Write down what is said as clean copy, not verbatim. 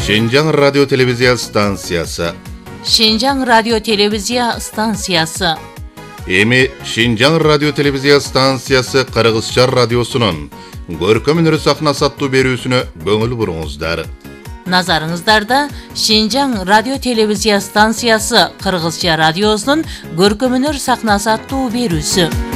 Шинжаң радио телевизия станциясы. Шинжаң радио телевизия станциясы. Эми Шинжаң радио телевизия станциясы Кыргызча радиосунун көркөм өнөр сахнасы аттуу берүүсүнө көңүл буруңуздар. Назарыңыздарда Шинжаң радио телевизия станциясы Кыргызча радиосунун көркөм өнөр сахнасы аттуу берүүсү.